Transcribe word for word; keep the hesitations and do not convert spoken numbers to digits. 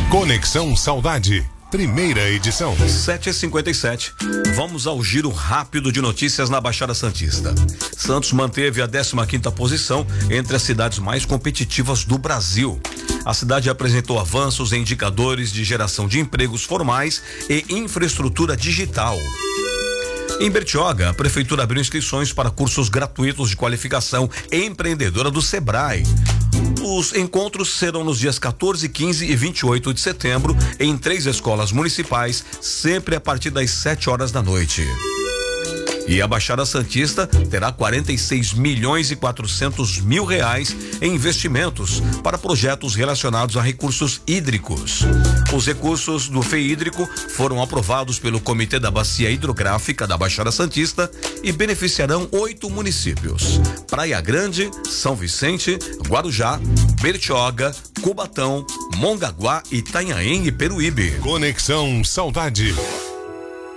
Conexão Saudade, primeira edição. sete e cinquenta e sete. Vamos ao giro rápido de notícias na Baixada Santista. Santos manteve a décima quinta posição entre as cidades mais competitivas do Brasil. A cidade apresentou avanços em indicadores de geração de empregos formais e infraestrutura digital. Em Bertioga, a prefeitura abriu inscrições para cursos gratuitos de qualificação empreendedora do Sebrae. Os encontros serão nos dias quatorze, quinze e vinte e oito de setembro em três escolas municipais, sempre a partir das sete horas da noite. E a Baixada Santista terá quarenta e seis milhões e quatrocentos mil reais em investimentos para projetos relacionados a recursos hídricos. Os recursos do F E Hídrico foram aprovados pelo Comitê da Bacia Hidrográfica da Baixada Santista e beneficiarão oito municípios: Praia Grande, São Vicente, Guarujá, Bertioga, Cubatão, Mongaguá, Itanhaém e Peruíbe. Conexão Saudade.